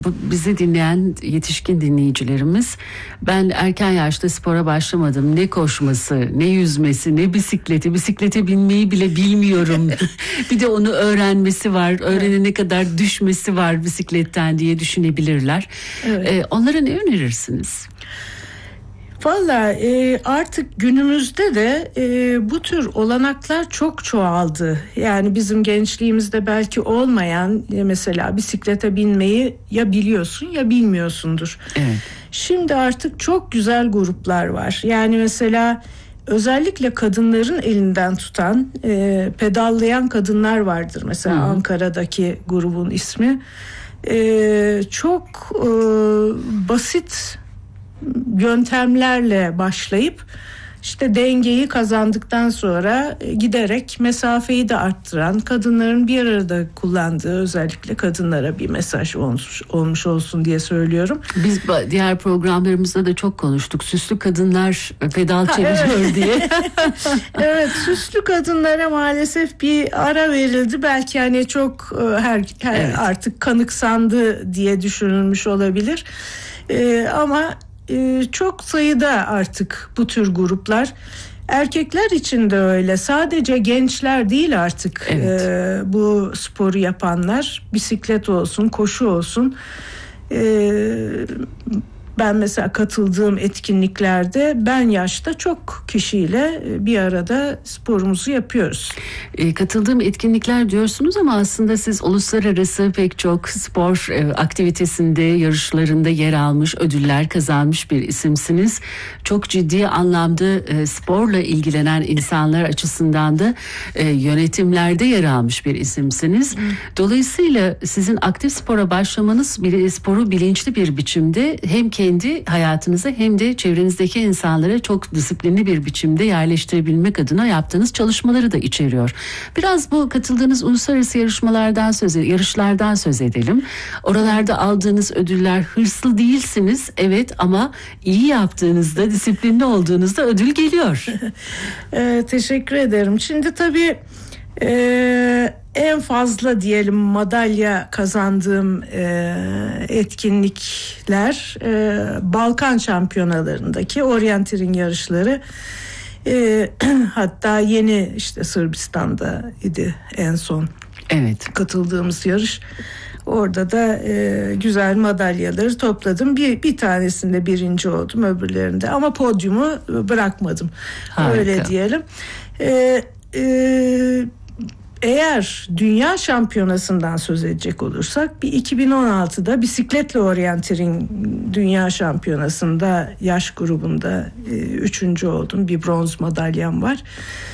Bizi dinleyen yetişkin dinleyicilerimiz, ben erken yaşta spora başlamadım. Ne koşması, ne yüzmesi, ne bisiklete binmeyi bile bilmiyorum. Bir de onu öğrenmesi var, öğrenene kadar düşmesi var bisikletten diye düşünebilirler. Evet. Onlara ne önerirsiniz? Vallahi artık günümüzde de bu tür olanaklar çok çoğaldı. Yani bizim gençliğimizde belki olmayan, mesela bisiklete binmeyi ya biliyorsun ya bilmiyorsundur. Evet. Şimdi artık çok güzel gruplar var. Yani mesela özellikle kadınların elinden tutan, pedallayan kadınlar vardır. Mesela Ankara'daki grubun ismi. Çok basit yöntemlerle başlayıp işte dengeyi kazandıktan sonra giderek mesafeyi de arttıran, kadınların bir arada kullandığı, özellikle kadınlara bir mesaj olmuş olsun diye söylüyorum. Biz diğer programlarımızda da çok konuştuk. Süslü kadınlar pedal çeviriyor evet. diye. Evet, süslü kadınlara maalesef bir ara verildi. Belki hani çok evet. artık kanıksandı diye düşünülmüş olabilir. Ama çok sayıda artık bu tür gruplar. Erkekler için de öyle. Sadece gençler değil artık evet. Bu sporu yapanlar. Bisiklet olsun, koşu olsun. Ben mesela katıldığım etkinliklerde ben yaşta çok kişiyle bir arada sporumuzu yapıyoruz. Katıldığım etkinlikler diyorsunuz ama aslında siz uluslararası pek çok spor aktivitesinde, yarışlarında yer almış, ödüller kazanmış bir isimsiniz. Çok ciddi anlamda sporla ilgilenen insanlar açısından da yönetimlerde yer almış bir isimsiniz. Dolayısıyla sizin aktif spora başlamanız sporu bilinçli bir biçimde hem kendi hayatınıza hem de çevrenizdeki insanlara çok disiplinli bir biçimde yerleştirebilmek adına yaptığınız çalışmaları da içeriyor. Biraz bu katıldığınız uluslararası yarışlardan söz edelim. Oralarda aldığınız ödüller, hırslı değilsiniz evet, ama iyi yaptığınızda, disiplinli olduğunuzda ödül geliyor. Teşekkür ederim. Şimdi tabii en fazla diyelim madalya kazandığım etkinlikler Balkan şampiyonalarındaki orienteering yarışları. Hatta yeni işte Sırbistan'da idi en son evet. katıldığımız yarış. Orada da güzel madalyaları topladım. Bir tanesinde birinci oldum, öbürlerinde ama podyumu bırakmadım. Harika. Öyle diyelim. Eğer dünya şampiyonasından söz edecek olursak, bir 2016'da bisikletle orienteering dünya şampiyonasında yaş grubunda 3. oldum. Bir bronz madalyam var.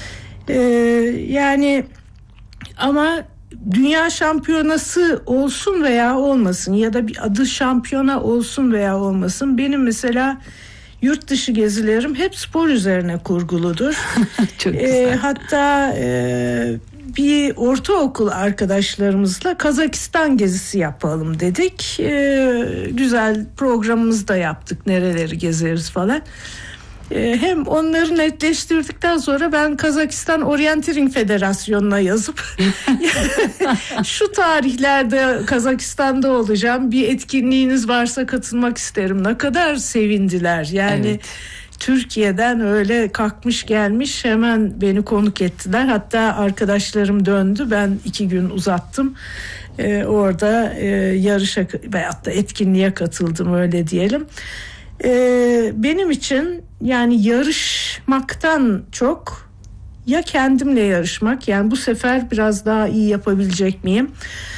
Yani ama dünya şampiyonası olsun veya olmasın ya da bir adı şampiyona olsun veya olmasın, benim mesela yurt dışı gezilerim hep spor üzerine kurguludur. Çok güzel. Hatta bir ortaokul arkadaşlarımızla Kazakistan gezisi yapalım dedik. Güzel programımızı da yaptık. Nereleri gezeriz falan. Hem onları netleştirdikten sonra ben Kazakistan Orienteering Federasyonu'na yazıp şu tarihlerde Kazakistan'da olacağım, bir etkinliğiniz varsa katılmak isterim. Ne kadar sevindiler. Yani evet. Türkiye'den öyle kalkmış gelmiş hemen beni konuk ettiler. Hatta arkadaşlarım döndü. Ben 2 gün uzattım. Orada yarışa veyahut da etkinliğe katıldım, öyle diyelim. Benim için yani yarışmaktan çok ya kendimle yarışmak, yani bu sefer biraz daha iyi yapabilecek miyim?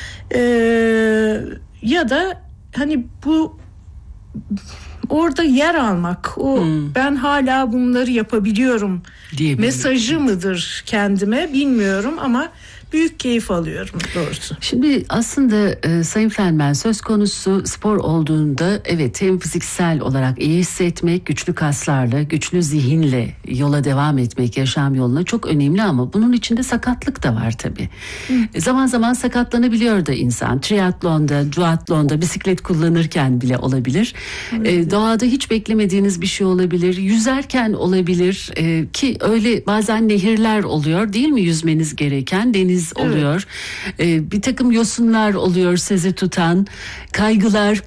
Ya da hani bu orada yer almak, ben hala bunları yapabiliyorum mesajı mıdır kendime bilmiyorum ama büyük keyif alıyorum doğrusu. Şimdi aslında Sayın Fenmen, söz konusu spor olduğunda evet, hem fiziksel olarak iyi hissetmek, güçlü kaslarla, güçlü zihinle yola devam etmek, yaşam yoluna çok önemli ama bunun içinde sakatlık da var tabii. Zaman zaman sakatlanabiliyor da insan. Triatlonda, duatlonda, bisiklet kullanırken bile olabilir. Doğada hiç beklemediğiniz bir şey olabilir. Yüzerken olabilir ki öyle bazen nehirler oluyor değil mi, yüzmeniz gereken, deniz oluyor. Evet. Bir takım yosunlar oluyor sizi tutan, kaygılar,